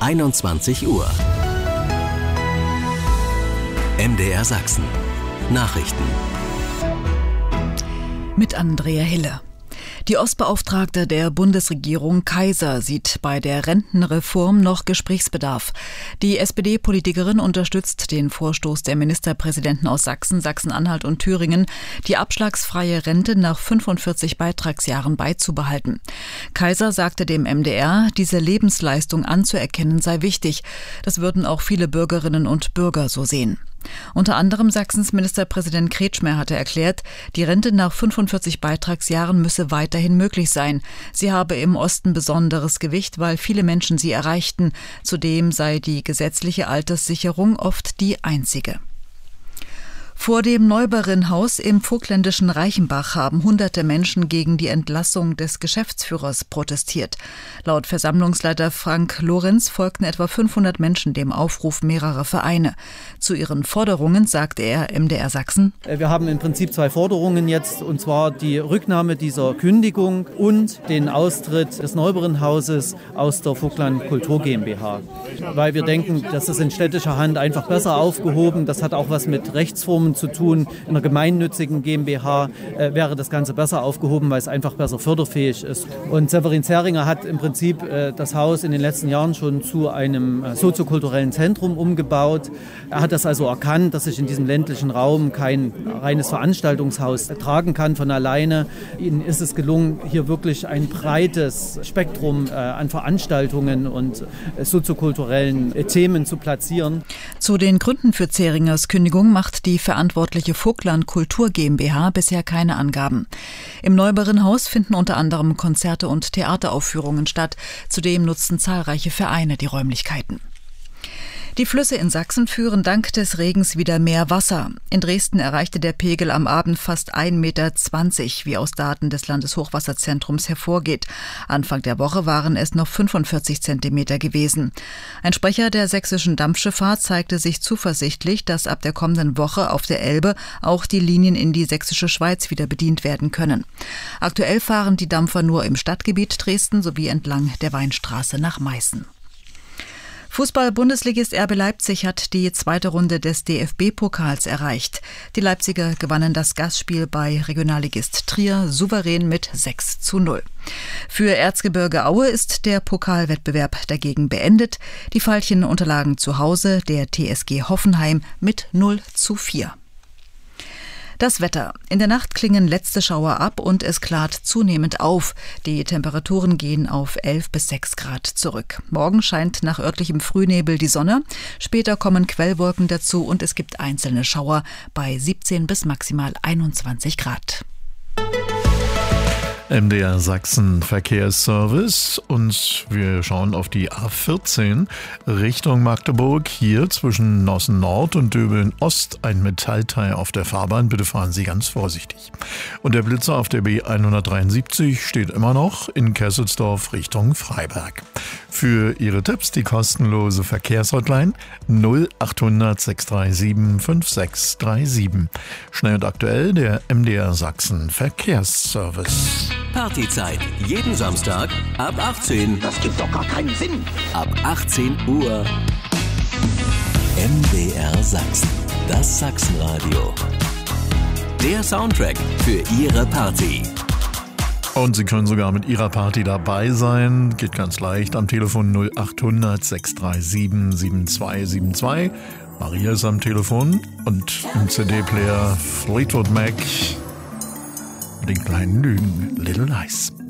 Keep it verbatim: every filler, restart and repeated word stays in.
einundzwanzig Uhr. M D R Sachsen. Nachrichten. Mit Andrea Hille. Die Ostbeauftragte der Bundesregierung Kaiser sieht bei der Rentenreform noch Gesprächsbedarf. Die S P D-Politikerin unterstützt den Vorstoß der Ministerpräsidenten aus Sachsen, Sachsen-Anhalt und Thüringen, die abschlagsfreie Rente nach fünfundvierzig Beitragsjahren beizubehalten. Kaiser sagte dem M D R, diese Lebensleistung anzuerkennen sei wichtig. Das würden auch viele Bürgerinnen und Bürger so sehen. Unter anderem Sachsens Ministerpräsident Kretschmer hatte erklärt, die Rente nach fünfundvierzig Beitragsjahren müsse weiterhin möglich sein. Sie habe im Osten besonderes Gewicht, weil viele Menschen sie erreichten. Zudem sei die gesetzliche Alterssicherung oft die einzige. Vor dem Neuberinnhaus im vogtländischen Reichenbach haben hunderte Menschen gegen die Entlassung des Geschäftsführers protestiert. Laut Versammlungsleiter Frank Lorenz folgten etwa fünfhundert Menschen dem Aufruf mehrerer Vereine. Zu ihren Forderungen sagte er M D R Sachsen: Wir haben im Prinzip zwei Forderungen jetzt, und zwar die Rücknahme dieser Kündigung und den Austritt des Neuberinnhauses aus der Vogtland Kultur GmbH. Weil wir denken, das ist in städtischer Hand einfach besser aufgehoben. Das hat auch was mit Rechtsformen zu tun. In einer gemeinnützigen GmbH äh, wäre das Ganze besser aufgehoben, weil es einfach besser förderfähig ist. Und Severin Zähringer hat im Prinzip äh, das Haus in den letzten Jahren schon zu einem äh, soziokulturellen Zentrum umgebaut. Er hat das also erkannt, dass sich in diesem ländlichen Raum kein reines Veranstaltungshaus tragen kann von alleine. Ihnen ist es gelungen, hier wirklich ein breites Spektrum äh, an Veranstaltungen und äh, soziokulturellen äh, Themen zu platzieren. Zu den Gründen für Zähringers Kündigung macht die verantwortliche Vogtland Kultur GmbH bisher keine Angaben. Im Neuberinnhaus finden unter anderem Konzerte und Theateraufführungen statt. Zudem nutzen zahlreiche Vereine die Räumlichkeiten. Die Flüsse in Sachsen führen dank des Regens wieder mehr Wasser. In Dresden erreichte der Pegel am Abend fast ein Meter zwanzig, wie aus Daten des Landeshochwasserzentrums hervorgeht. Anfang der Woche waren es noch fünfundvierzig Zentimeter gewesen. Ein Sprecher der sächsischen Dampfschifffahrt zeigte sich zuversichtlich, dass ab der kommenden Woche auf der Elbe auch die Linien in die sächsische Schweiz wieder bedient werden können. Aktuell fahren die Dampfer nur im Stadtgebiet Dresden sowie entlang der Weinstraße nach Meißen. Fußball-Bundesligist R B Leipzig hat die zweite Runde des D F B-Pokals erreicht. Die Leipziger gewannen das Gastspiel bei Regionalligist Trier souverän mit sechs zu null. Für Erzgebirge Aue ist der Pokalwettbewerb dagegen beendet. Die Veilchen unterlagen zu Hause der T S G Hoffenheim mit null zu vier. Das Wetter. In der Nacht klingen letzte Schauer ab und es klart zunehmend auf. Die Temperaturen gehen auf elf bis sechs Grad zurück. Morgen scheint nach örtlichem Frühnebel die Sonne. Später kommen Quellwolken dazu und es gibt einzelne Schauer bei siebzehn bis maximal einundzwanzig Grad. M D R Sachsen Verkehrsservice, und wir schauen auf die A vierzehn Richtung Magdeburg. Hier zwischen Nossen Nord und Döbeln Ost ein Metallteil auf der Fahrbahn. Bitte fahren Sie ganz vorsichtig. Und der Blitzer auf der B hundertdreiundsiebzig steht immer noch in Kesselsdorf Richtung Freiberg. Für Ihre Tipps die kostenlose Verkehrshotline null achthundert sechs drei sieben fünf sechs drei sieben. Schnell und aktuell der M D R Sachsen Verkehrsservice. Partyzeit. Jeden Samstag ab achtzehn. Das gibt doch gar keinen Sinn. Ab achtzehn Uhr. M D R Sachsen. Das Sachsenradio. Der Soundtrack für Ihre Party. Und Sie können sogar mit Ihrer Party dabei sein. Geht ganz leicht am Telefon null achthundert sechs drei sieben sieben zwei sieben zwei. Maria ist am Telefon und im C D-Player Fleetwood Mac. Den kleinen Lügen, Little Lies.